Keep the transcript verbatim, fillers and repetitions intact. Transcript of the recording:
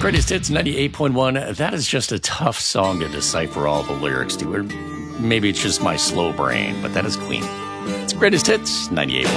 Greatest Hits ninety-eight point one. That is just a tough song to decipher all the lyrics to. Or maybe it's just my slow brain, but that is Queen. It's Greatest Hits ninety-eight point one.